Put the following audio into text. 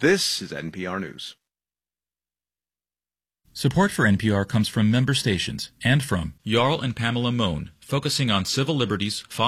This is NPR News. Support for NPR comes from member stations and from Jarl and Pamela Mohn, focusing on civil liberties,